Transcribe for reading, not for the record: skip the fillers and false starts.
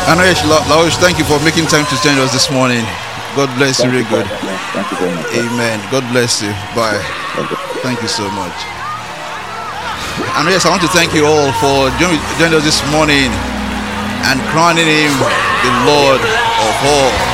Anoyesh, Laosh, thank you for making time to join us this morning. God bless you, really good. Thank you very much. Amen. God bless you. Bye. Thank you so much. Anoyesh, I want to thank you all for joining us this morning and crowning him the Lord of all.